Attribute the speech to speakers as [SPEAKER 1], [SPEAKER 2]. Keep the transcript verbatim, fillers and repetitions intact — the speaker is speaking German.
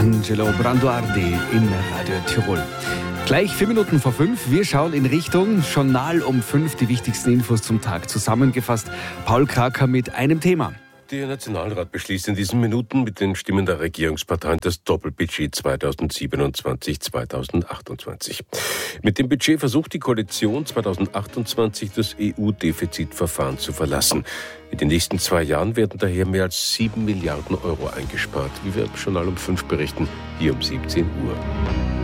[SPEAKER 1] Angelo Branduardi in Radio Tirol. Gleich vier Minuten vor fünf. Wir schauen in Richtung Journal um fünf. Die wichtigsten Infos zum Tag zusammengefasst. Paul Kraker mit einem Thema.
[SPEAKER 2] Der Nationalrat beschließt in diesen Minuten mit den Stimmen der Regierungsparteien das Doppelbudget zweitausendsiebenundzwanzig zweitausendachtundzwanzig. Mit dem Budget versucht die Koalition zweitausendachtundzwanzig das E U-Defizitverfahren zu verlassen. In den nächsten zwei Jahren werden daher mehr als sieben Milliarden Euro eingespart, wie wir im Journal um fünf berichten, hier um siebzehn Uhr.